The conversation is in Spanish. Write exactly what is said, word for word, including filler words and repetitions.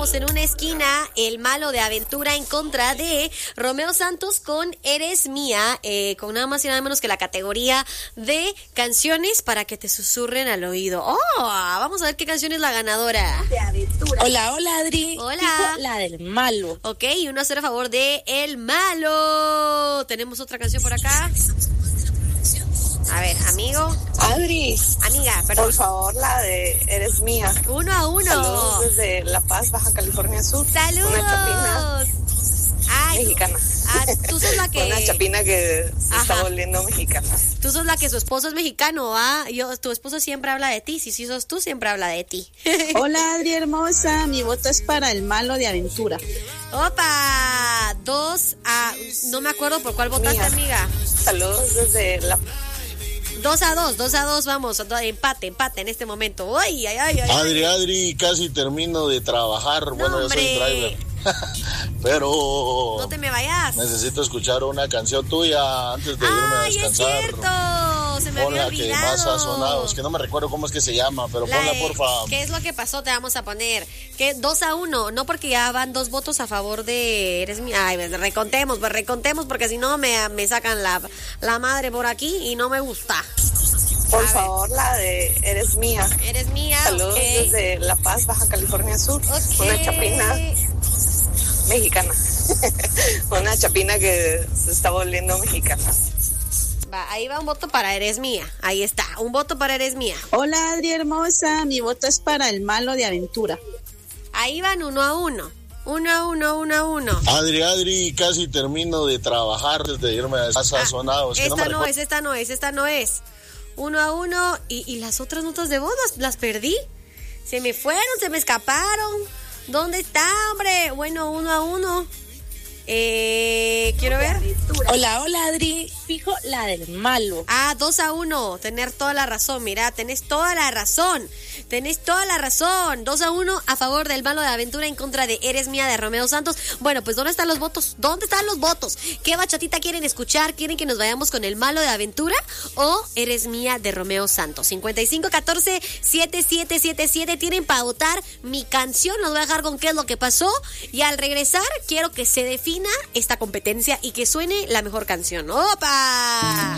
tenemos en una esquina el malo de Aventura en contra de Romeo Santos con Eres Mía, eh, con nada más y nada menos que la categoría de canciones para que te susurren al oído. ¡Oh! Vamos a ver qué canción es la ganadora. De Aventura. Hola, hola, Adri. Hola. Fijo, la del malo. Ok, uno a cero a favor de El Malo. Tenemos otra canción por acá. A ver, amigo. Adri. Amiga, perdón. Por favor, la de Eres Mía. Uno a uno. Saludos desde La Paz, Baja California Sur. ¡Saludos! Una chapina Ay, mexicana. Ah, tú sos la que... Una chapina que se Ajá. está volviendo mexicana. Tú sos la que su esposo es mexicano, ¿ah? Yo, tu esposo siempre habla de ti. Si sí sos tú, siempre habla de ti. Hola, Adri hermosa. Mi voto es para el malo de Aventura. ¡Opa! Dos a... No me acuerdo por cuál votaste, Mía. amiga. Saludos desde La Dos a dos, dos a dos, vamos. Empate, empate en este momento. ¡Ay, ay, ay! ay Adri, Adri, casi termino de trabajar. No, bueno, yo soy hombre. driver. Pero No te me vayas. necesito escuchar una canción tuya antes de irme a ¡Ay, es descansar. cierto! Se me había Ponla que más ha sonado. olvidado. Es que no me recuerdo cómo es que se llama, pero La ponla, de- porfa. ¿Qué es lo que pasó? Te vamos a poner. Que dos a uno, no porque ya van dos votos a favor de Eres Mía. Ay, pues, recontemos, pues recontemos, porque si no me, me sacan la, la madre por aquí y no me gusta. Por A ver. favor, la de Eres Mía. Eres Mía. Saludos ok. desde La Paz, Baja California Sur. Ok. Una chapina mexicana. Una chapina que se está volviendo mexicana. Va, ahí va un voto para Eres Mía. Ahí está, un voto para Eres Mía. Hola, Adri hermosa. Mi voto es para el malo de Aventura. Ahí van uno a uno. Uno a uno, uno a uno. Adri, Adri, casi termino de trabajar antes de irme a casa. Ha sonado. Es que no me Esta no recuerdo. es, esta no es, esta no es. Uno a uno. Y, y las otras notas de voz las, las perdí. Se me fueron, se me escaparon. ¿Dónde está, hombre? Bueno, uno a uno. Eh, quiero ver. Hola, hola, Adri. Fijo, la del malo. Ah, dos a uno. Tener toda la razón. Mira, tenés toda la razón. Tenés toda la razón. Dos a uno a favor del malo de Aventura en contra de Eres Mía de Romeo Santos. Bueno, pues ¿dónde están los votos? ¿Dónde están los votos? ¿Qué bachatita quieren escuchar? ¿Quieren que nos vayamos con el malo de Aventura o Eres Mía de Romeo Santos? cincuenta y cinco catorce setenta y siete setenta y siete. Tienen para votar mi canción. Los voy a dejar con qué es lo que pasó. Y al regresar, quiero que se defina esta competencia y que suene la mejor canción. ¡Opa!